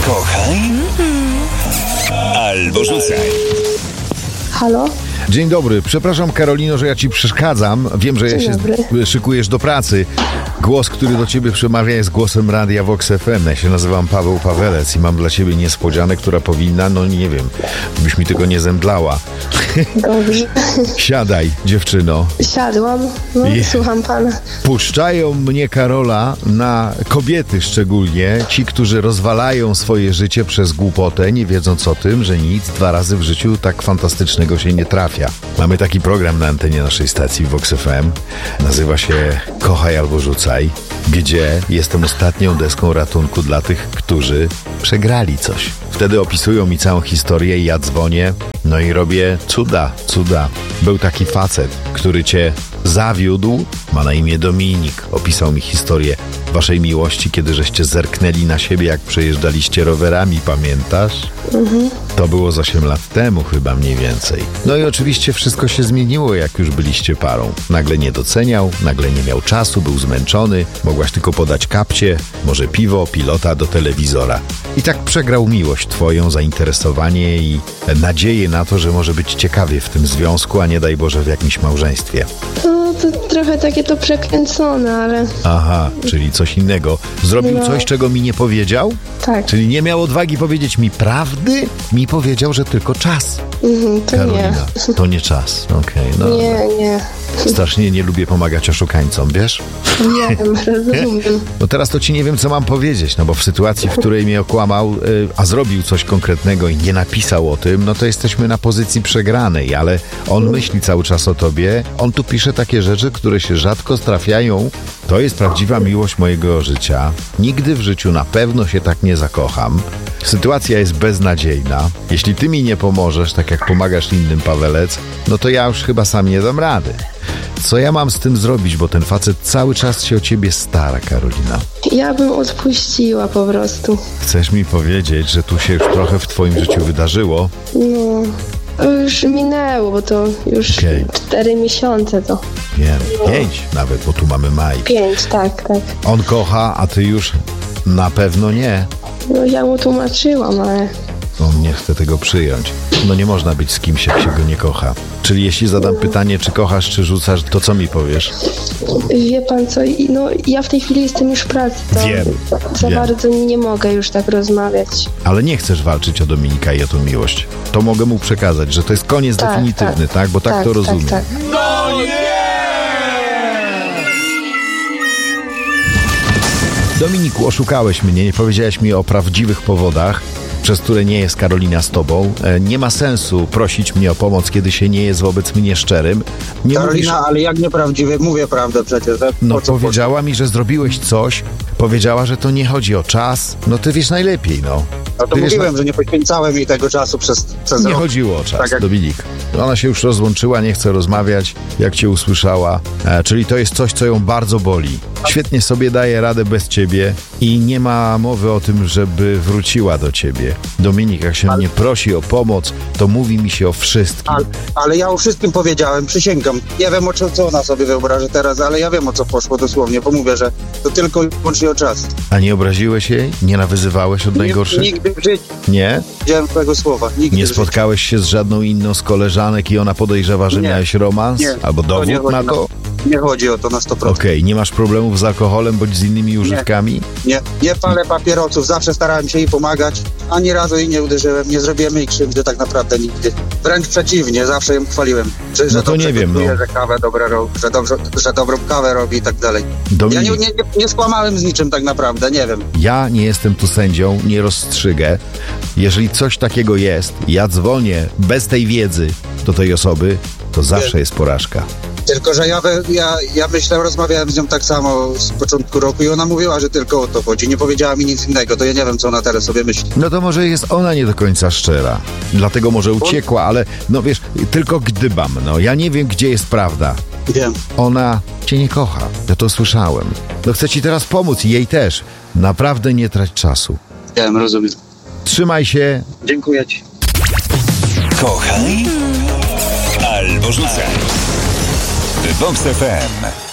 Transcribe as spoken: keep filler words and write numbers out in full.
Kochaj albo rzucaj. Halo? Dzień dobry, przepraszam Karolino, że ja ci przeszkadzam. Wiem, że ja Dzień się dobry. szykujesz do pracy. Głos, który do ciebie przemawia, jest głosem Radia Vox F M. Ja się nazywam Paweł Pawelec i mam dla ciebie niespodziankę, która powinna, no nie wiem, byś mi tylko nie zemdlała. Dobrze. Siadaj, dziewczyno. Siadłam, no Je- słucham pana. Puszczają mnie, Karola, na kobiety szczególnie, ci, którzy rozwalają swoje życie przez głupotę, nie wiedząc o tym, że nic dwa razy w życiu tak fantastycznego się nie trafia. Mamy taki program na antenie naszej stacji Vox F M. Nazywa się Kochaj albo rzucaj, gdzie jestem ostatnią deską ratunku dla tych, którzy przegrali coś. Wtedy opisują mi całą historię i ja dzwonię, no i robię cuda, cuda. Był taki facet, który cię zawiódł, ma na imię Dominik. Opisał mi historię waszej miłości, kiedy żeście zerknęli na siebie, jak przejeżdżaliście rowerami, pamiętasz? Mhm. To było z osiem lat temu chyba mniej więcej. No i oczywiście wszystko się zmieniło, jak już byliście parą. Nagle nie doceniał, nagle nie miał czasu, był zmęczony, mogłaś tylko podać kapcie, może piwo, pilota do telewizora. I tak przegrał miłość twoją, zainteresowanie i nadzieję na to, że może być ciekawie w tym związku, a nie daj Boże w jakimś małżeństwie. No to trochę takie to przekręcone, ale Aha, czyli coś innego. Zrobił No. coś, czego mi nie powiedział? tak. Czyli nie miał odwagi powiedzieć mi prawdy? Mi powiedział, że tylko czas. Mhm, to Karolina, to nie czas. Okej, no. nie. Nie, nie. Strasznie nie lubię pomagać oszukańcom, wiesz? Wiem, rozumiem. No teraz to ci nie wiem, co mam powiedzieć, no bo w sytuacji, w której mnie okłamał, y, a zrobił coś konkretnego i nie napisał o tym, no to jesteśmy na pozycji przegranej, ale on myśli cały czas o tobie, on tu pisze takie rzeczy, które się rzadko trafiają. To jest prawdziwa miłość mojego życia. Nigdy w życiu na pewno się tak nie zakocham. Sytuacja jest beznadziejna. Jeśli ty mi nie pomożesz, tak jak pomagasz innym, Pawelec, no to ja już chyba sam nie dam rady. Co ja mam z tym zrobić, bo ten facet cały czas się o ciebie stara, Karolina. Ja bym odpuściła po prostu. Chcesz mi powiedzieć, że tu się już trochę w twoim życiu wydarzyło? No, to już minęło, bo to już Okej. cztery miesiące to. Wiem, pięć nawet, bo tu mamy maj. Pięć, tak, tak. On kocha, a ty już na pewno nie. No ja mu tłumaczyłam, ale On nie chce tego przyjąć. No nie można być z kimś, jak się go nie kocha. Czyli jeśli zadam pytanie, czy kochasz, czy rzucasz, to co mi powiesz? wie pan co, i- no ja w tej chwili jestem już w pracy, to Wiem, za wiem. bardzo nie mogę już tak rozmawiać. Ale nie chcesz walczyć o Dominika i o tą miłość. To mogę mu przekazać, że to jest koniec Tak, definitywny, tak? tak. Bo tak, Tak, to tak, rozumiem. tak. Dominiku, oszukałeś mnie, nie powiedziałeś mi o prawdziwych powodach, przez które nie jest Karolina z tobą. E, nie ma sensu prosić mnie o pomoc, kiedy się nie jest wobec mnie szczerym. Nie Karolina, mówisz... ale jak nieprawdziwy? Mówię prawdę przecież. że No po co powiedziała mi, że zrobiłeś coś, powiedziała, że to nie chodzi o czas. No ty wiesz najlepiej, no. poszło? No to Ty wiesz, mówiłem, że nie poświęcałem jej tego czasu przez, przez Nie rok. chodziło o czas, Tak jak- Dominik. Ona się już rozłączyła, nie chce rozmawiać, jak cię usłyszała. E, czyli to jest coś, co ją bardzo boli. Świetnie sobie daje radę bez ciebie i nie ma mowy o tym, żeby wróciła do ciebie. Dominik, jak się mnie prosi o pomoc, to mówi mi się o wszystkim. Ale, ale ja o wszystkim powiedziałem, przysięgam. Nie wiem, o czym, co ona sobie wyobraża teraz, ale ja wiem, o co poszło dosłownie, bo mówię, że to tylko i wyłącznie o czas. A nie obraziłeś jej? Nie nawyzywałeś od najgorszych? Nigdy w życiu Nie? nie widziałem twojego słowa. Nigdy Nie w życiu. spotkałeś się z żadną inną z koleżanek i ona podejrzewa, że Nie. miałeś romans? Nie. Albo To nie dowód chodzi na to? Nie chodzi o to na sto procent. Okej, nie masz problemów z alkoholem bądź z innymi używkami? Nie, nie palę papierosów, zawsze starałem się jej pomagać, ani razu jej nie uderzyłem, nie zrobiłem jej krzywdy tak naprawdę nigdy. Wręcz przeciwnie, zawsze ją chwaliłem, że, że No to dobrze nie wiem, gotuje, no. że kawę dobre robi, że, dobrze, że dobrą kawę robi i tak dalej. Ja Dominik, nie, nie, nie, nie skłamałem z niczym tak naprawdę, nie wiem. ja nie jestem tu sędzią, nie rozstrzygę. Jeżeli coś takiego jest, ja dzwonię bez tej wiedzy do tej osoby, to zawsze jest porażka. Tylko, że ja, we- ja, ja myślę, rozmawiałem z nią tak samo z początku roku i ona mówiła, że tylko o to chodzi, nie powiedziała mi nic innego, to ja nie wiem, co ona teraz sobie myśli. No to może jest ona nie do końca szczera. Dlatego może uciekła, ale no wiesz, tylko gdybam, no ja nie wiem, gdzie jest prawda. Wiem. Ona cię nie kocha, ja to słyszałem. No chcę ci teraz pomóc i jej też. Naprawdę nie trać czasu. Wiem, rozumiem. Trzymaj się. Dziękuję ci. Kochaj albo rzucaj. Vox F M.